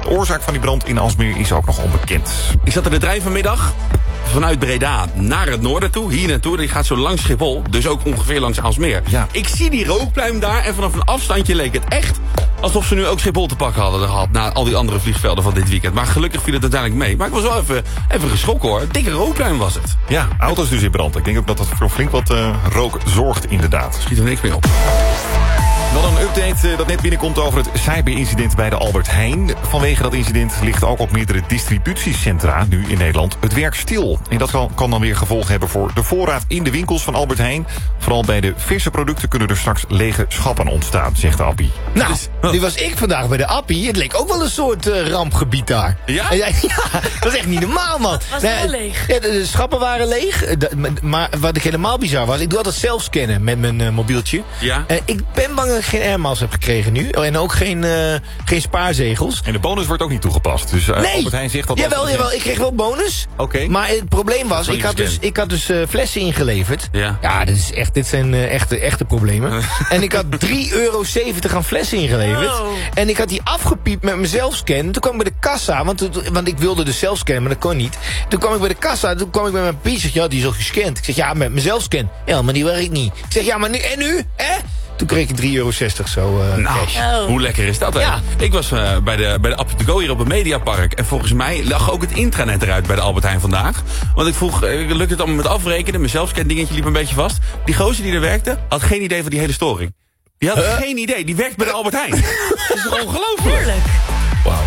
De oorzaak van die brand in Aalsmeer is ook nog onbekend. Ik zat in de trein vanmiddag vanuit Breda naar het noorden toe, hier naartoe. Die gaat zo langs Schiphol, dus ook ongeveer langs Aalsmeer. Ja. Ik zie die rookpluim daar en vanaf een afstandje leek het echt alsof ze nu ook Schiphol te pakken hadden gehad na al die andere vliegvelden van dit weekend. Maar gelukkig viel het uiteindelijk mee. Maar ik was wel even geschrokken hoor. Dikke rookpluim was het. Ja, auto's dus in brand. Ik denk ook dat dat voor flink wat rook zorgt inderdaad. Schiet er niks mee op. Dan een update dat net binnenkomt over het cyberincident bij de Albert Heijn. Vanwege dat incident ligt ook op meerdere distributiecentra nu in Nederland het werk stil. En dat kan dan weer gevolgen hebben voor de voorraad in de winkels van Albert Heijn. Vooral bij de verse producten kunnen er straks lege schappen ontstaan, zegt de Appie. Nou, nu was ik vandaag bij de Appie. Het leek ook wel een soort rampgebied daar. Ja? Ja, dat is echt niet normaal, man. Was wel leeg? Ja, de schappen waren leeg. Maar wat ik helemaal bizar was, ik doe altijd zelf scannen met mijn mobieltje. Ja? Ik ben bang dat ik geen airmiles heb gekregen nu. En ook geen spaarzegels. En de bonus wordt ook niet toegepast. Dus Nee. Albert Heijn zegt dat... Jawel, ik kreeg wel bonus. Oké. Maar het probleem was, ik had dus flessen ingeleverd. Ja. Dit zijn echte problemen. En ik had €3,70 aan flessen ingeleverd. Oh. En ik had die afgepiept met mijn zelfscan. Toen kwam ik bij de kassa, want ik wilde dus zelf scannen, maar dat kon niet. Toen kwam ik bij de kassa, toen kwam ik bij mijn papier. Zeg, ja, die is al gescand. Ik zeg, ja, met mijn zelfscan. Ja, maar die werkt niet. Ik zeg, ja, maar nu, en nu? Hè? Toen kreeg ik €3,60 zo cash. Nou, hoe lekker is dat, hè? Ja. Ik was bij de Appie to Go hier op het Mediapark. En volgens mij lag ook het intranet eruit bij de Albert Heijn vandaag. Want ik vroeg, lukt het allemaal met afrekenen? Mijn zelfscan dingetje liep een beetje vast. Die gozer die er werkte, had geen idee van die hele storing. Die had geen idee. Die werkt bij de Albert Heijn. Dat is toch ongelooflijk? Heerlijk. Wauw.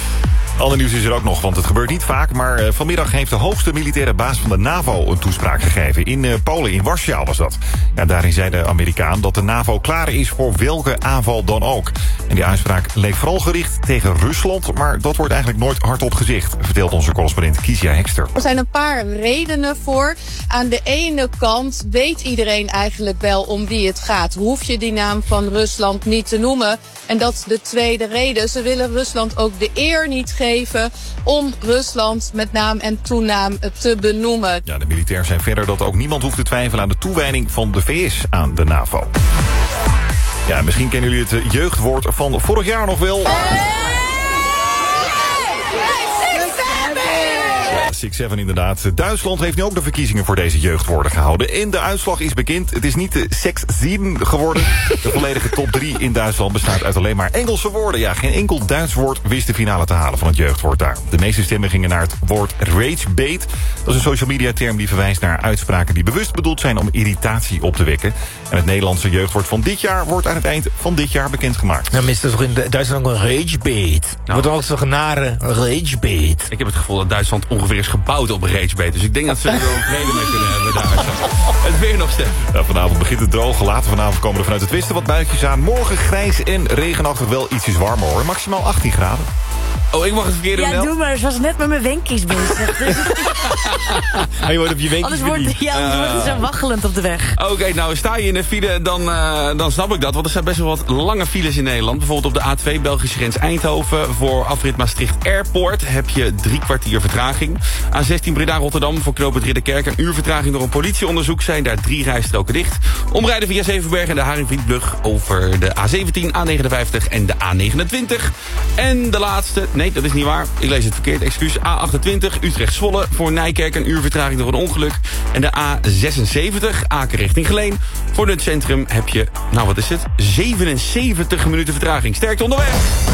Ander nieuws is er ook nog, want het gebeurt niet vaak. Maar vanmiddag heeft de hoogste militaire baas van de NAVO een toespraak gegeven. In Polen, in Warschau was dat. Ja, daarin zei de Amerikaan dat de NAVO klaar is voor welke aanval dan ook. En die uitspraak leek vooral gericht tegen Rusland. Maar dat wordt eigenlijk nooit hardop gezegd, vertelt onze correspondent Kiesja Hekster. Er zijn een paar redenen voor. Aan de ene kant weet iedereen eigenlijk wel om wie het gaat. Hoef je die naam van Rusland niet te noemen. En dat is de tweede reden. Ze willen Rusland ook de eer niet geven om Rusland met naam en toenaam te benoemen. Ja, de militair zei verder dat ook niemand hoeft te twijfelen aan de toewijding van de VS aan de NAVO. Ja, misschien kennen jullie het jeugdwoord van vorig jaar nog wel. 6-7 inderdaad. Duitsland heeft nu ook de verkiezingen voor deze jeugdwoorden gehouden. En de uitslag is bekend. Het is niet de 6-7 geworden. De volledige top 3 in Duitsland bestaat uit alleen maar Engelse woorden. Ja, geen enkel Duits woord wist de finale te halen van het jeugdwoord daar. De meeste stemmen gingen naar het woord ragebait. Dat is een social media term die verwijst naar uitspraken die bewust bedoeld zijn om irritatie op te wekken. En het Nederlandse jeugdwoord van dit jaar wordt aan het eind van dit jaar bekendgemaakt. Nou, is toch in Duitsland ook een ragebait? Wordt ook zo'n nare ragebait. Ik heb het gevoel dat Duitsland ongeveer is gebouwd op ragebait. Dus ik denk dat ze er wel een reden mee kunnen hebben daar. Het weer nog steeds. Ja, vanavond begint het droog. Later vanavond komen er vanuit het westen wat buitjes aan. Morgen grijs en regenachtig, wel ietsjes warmer hoor. Maximaal 18 graden. Oh, ik mag het verkeerd doen, Ja, Nel? doe maar. Ze was net met mijn wenkies bezig. Dus Je wordt op je wenkjes anders wordt het zo waggelend op de weg. Oké, nou sta je in een file, dan snap ik dat. Want er zijn best wel wat lange files in Nederland. Bijvoorbeeld op de A2 Belgische grens Eindhoven. Voor afrit Maastricht Airport heb je 3 kwartier vertraging. A16 Breda Rotterdam voor knooppunt Ridderkerk. Een uur vertraging door een politieonderzoek. Zijn daar 3 rijstroken dicht. Omrijden via Zevenberg en de Haringvlietbrug over de A17, A59 en de A29. En de laatste, nee dat is niet waar. Ik lees het verkeerd, excuus. A28 Utrecht-Zwolle voor Nijkerk. Een uur vertraging door een ongeluk. En de A76 Aken richting Geleen. Voor het centrum heb je, nou wat is het? 77 minuten vertraging. Sterkte onderweg!